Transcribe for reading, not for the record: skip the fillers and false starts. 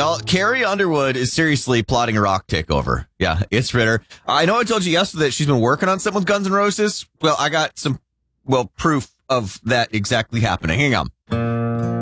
y'all. Carrie Underwood is seriously plotting a rock takeover. Yeah, it's Ritter. I know I told you yesterday that she's been working on something with Guns N' Roses. Well, I got some, proof of that exactly happening. Hang on.